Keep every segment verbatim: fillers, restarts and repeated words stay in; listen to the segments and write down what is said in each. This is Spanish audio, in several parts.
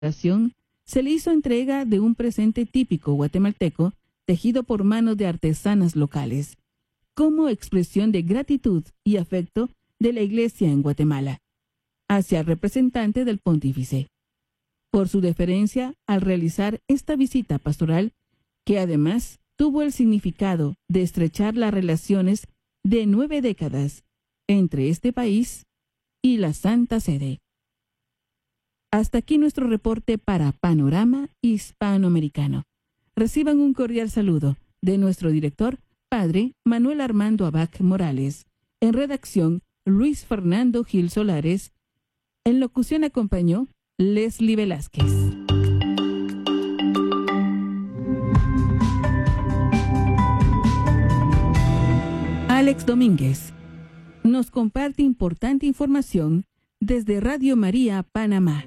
celebración se le hizo entrega de un presente típico guatemalteco tejido por manos de artesanas locales, como expresión de gratitud y afecto de la Iglesia en Guatemala hacia el representante del pontífice, por su deferencia al realizar esta visita pastoral, que además tuvo el significado de estrechar las relaciones de nueve décadas entre este país y la Santa Sede. Hasta aquí nuestro reporte para Panorama Hispanoamericano. Reciban un cordial saludo de nuestro director, Padre Manuel Armando Abac Morales. En redacción, Luis Fernando Gil Solares. En locución acompañó Leslie Velázquez. Alex Domínguez nos comparte importante información desde Radio María, Panamá.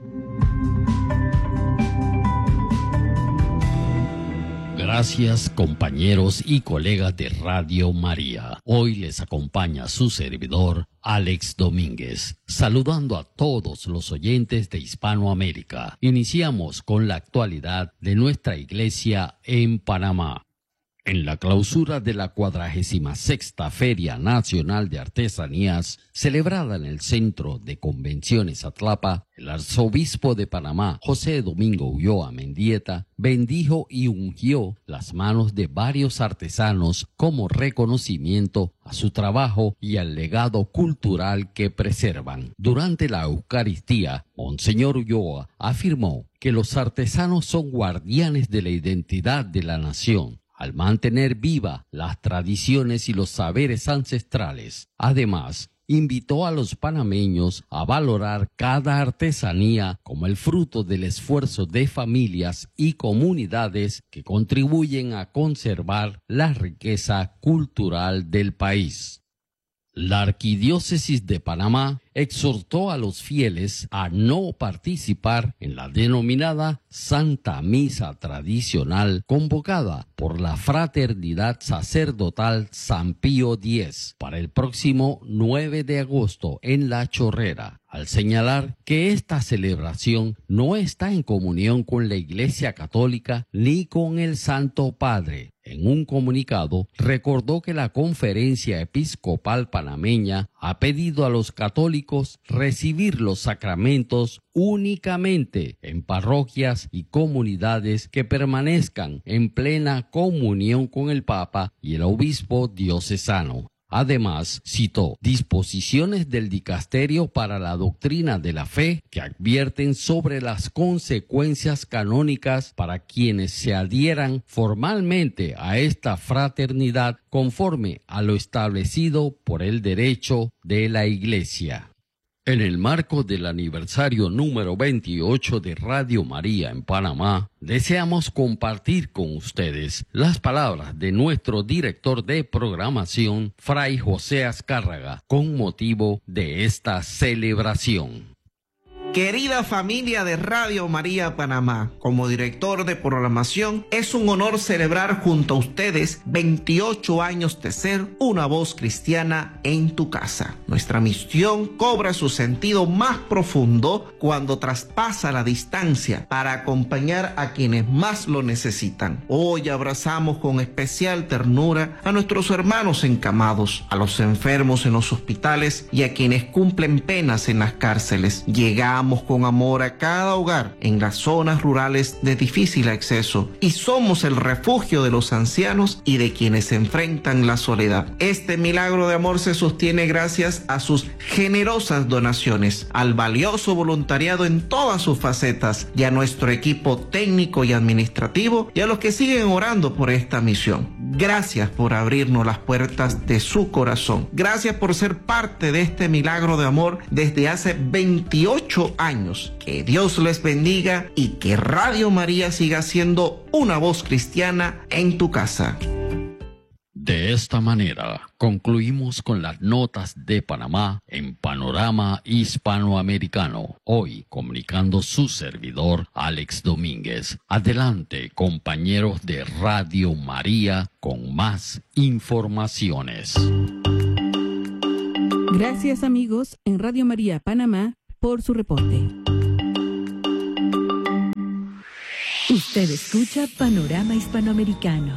Gracias, compañeros y colegas de Radio María. Hoy les acompaña su servidor, Alex Domínguez, saludando a todos los oyentes de Hispanoamérica. Iniciamos con la actualidad de nuestra iglesia en Panamá. En la clausura de la cuadragésima sexta Feria Nacional de Artesanías, celebrada en el Centro de Convenciones Atlapa, el arzobispo de Panamá, José Domingo Ulloa Mendieta, bendijo y ungió las manos de varios artesanos como reconocimiento a su trabajo y al legado cultural que preservan. Durante la Eucaristía, Monseñor Ulloa afirmó que los artesanos son guardianes de la identidad de la nación, al mantener viva las tradiciones y los saberes ancestrales. Además, invitó a los panameños a valorar cada artesanía como el fruto del esfuerzo de familias y comunidades que contribuyen a conservar la riqueza cultural del país. La Arquidiócesis de Panamá exhortó a los fieles a no participar en la denominada Santa Misa Tradicional convocada por la Fraternidad Sacerdotal San Pío X para el próximo nueve de agosto en La Chorrera, al señalar que esta celebración no está en comunión con la Iglesia Católica ni con el Santo Padre. En un comunicado, recordó que la Conferencia Episcopal Panameña ha pedido a los católicos recibir los sacramentos únicamente en parroquias y comunidades que permanezcan en plena comunión con el Papa y el obispo diocesano. Además, citó disposiciones del Dicasterio para la Doctrina de la Fe que advierten sobre las consecuencias canónicas para quienes se adhieran formalmente a esta fraternidad conforme a lo establecido por el derecho de la Iglesia. En el marco del aniversario número veintiocho de Radio María en Panamá, deseamos compartir con ustedes las palabras de nuestro director de programación, Fray José Azcárraga, con motivo de esta celebración. Querida familia de Radio María Panamá, como director de programación, es un honor celebrar junto a ustedes veintiocho años de ser una voz cristiana en tu casa. Nuestra misión cobra su sentido más profundo cuando traspasa la distancia para acompañar a quienes más lo necesitan. Hoy abrazamos con especial ternura a nuestros hermanos encamados, a los enfermos en los hospitales y a quienes cumplen penas en las cárceles. Llegamos con amor a cada hogar en las zonas rurales de difícil acceso y somos el refugio de los ancianos y de quienes enfrentan la soledad. Este milagro de amor se sostiene gracias a sus generosas donaciones, al valioso voluntariado en todas sus facetas y a nuestro equipo técnico y administrativo y a los que siguen orando por esta misión. Gracias por abrirnos las puertas de su corazón. Gracias por ser parte de este milagro de amor desde hace veintiocho años. Que Dios les bendiga y que Radio María siga siendo una voz cristiana en tu casa. De esta manera, concluimos con las notas de Panamá en Panorama Hispanoamericano. Hoy, comunicando su servidor, Alex Domínguez. Adelante, compañeros de Radio María, con más informaciones. Gracias, amigos, en Radio María Panamá, por su reporte. Usted escucha Panorama Hispanoamericano.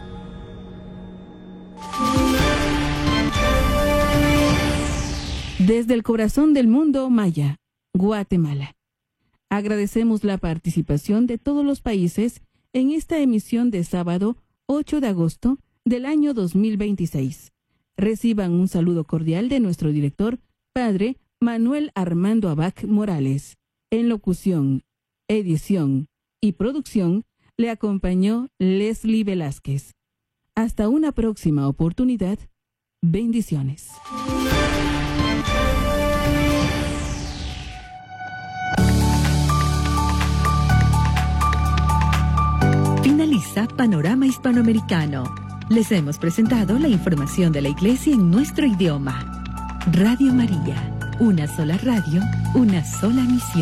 Desde el corazón del mundo maya, Guatemala. Agradecemos la participación de todos los países en esta emisión de sábado ocho de agosto del año dos mil veintiséis. Reciban un saludo cordial de nuestro director, Padre Manuel Armando Abac Morales. En locución, edición y producción le acompañó Leslie Velázquez. Hasta una próxima oportunidad. Bendiciones. Finaliza Panorama Hispanoamericano. Les hemos presentado la información de la Iglesia en nuestro idioma. Radio María, una sola radio, una sola misión.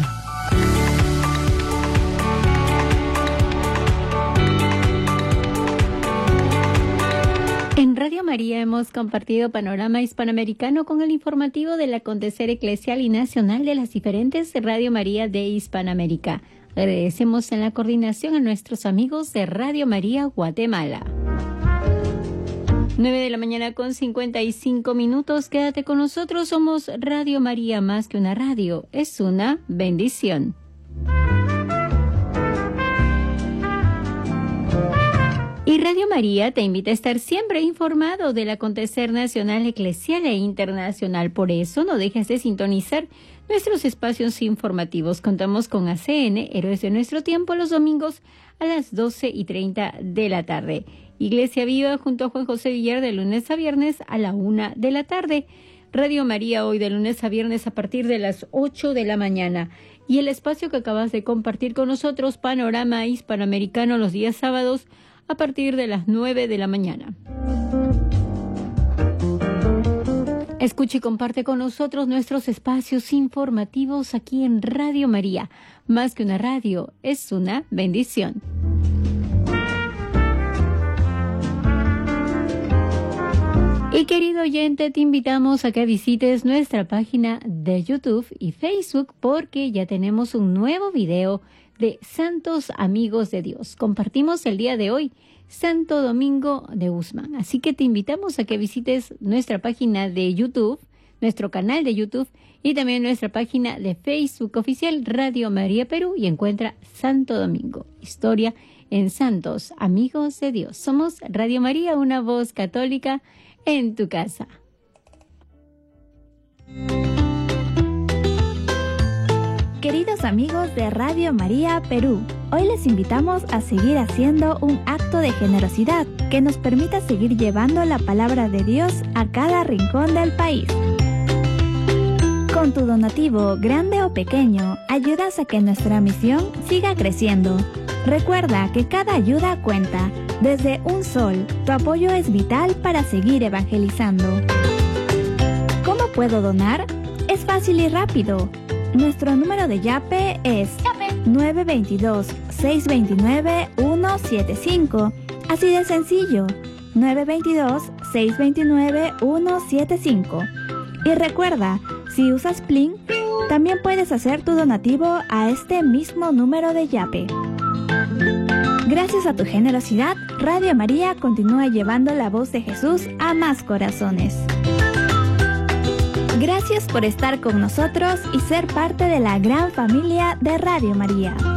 En Radio María hemos compartido Panorama Hispanoamericano con el informativo del acontecer eclesial y nacional de las diferentes Radio María de Hispanoamérica. Agradecemos en la coordinación a nuestros amigos de Radio María Guatemala. nueve de la mañana con cincuenta y cinco minutos. Quédate con nosotros. Somos Radio María, más que una radio. Es una bendición. Y Radio María te invita a estar siempre informado del acontecer nacional, eclesial e internacional. Por eso no dejes de sintonizar nuestros espacios informativos. Contamos con A C N, Héroes de Nuestro Tiempo, los domingos a las doce y treinta de la tarde. Iglesia Viva junto a Juan José Villar de lunes a viernes a la una de la tarde. Radio María hoy de lunes a viernes a partir de las ocho de la mañana. Y el espacio que acabas de compartir con nosotros, Panorama Hispanoamericano, los días sábados a partir de las nueve de la mañana. Escucha y comparte con nosotros nuestros espacios informativos aquí en Radio María. Más que una radio, es una bendición. Y querido oyente, te invitamos a que visites nuestra página de YouTube y Facebook porque ya tenemos un nuevo video de Santos Amigos de Dios. Compartimos el día de hoy Santo Domingo de Guzmán. Así que te invitamos a que visites nuestra página de YouTube, nuestro canal de YouTube y también nuestra página de Facebook oficial Radio María Perú y encuentra Santo Domingo, historia en Santos Amigos de Dios. Somos Radio María, una voz católica en tu casa. Queridos amigos de Radio María Perú, hoy les invitamos a seguir haciendo un acto de generosidad que nos permita seguir llevando la palabra de Dios a cada rincón del país. Con tu donativo, grande o pequeño, ayudas a que nuestra misión siga creciendo. Recuerda que cada ayuda cuenta. Desde un sol, tu apoyo es vital para seguir evangelizando. ¿Cómo puedo donar? Es fácil y rápido. Nuestro número de Yape es nueve dos dos, seis dos nueve, uno siete cinco. Así de sencillo, nueve dos dos, seis dos nueve, uno siete cinco. Y recuerda, si usas Plin, también puedes hacer tu donativo a este mismo número de Yape. Gracias a tu generosidad, Radio María continúa llevando la voz de Jesús a más corazones. Gracias por estar con nosotros y ser parte de la gran familia de Radio María.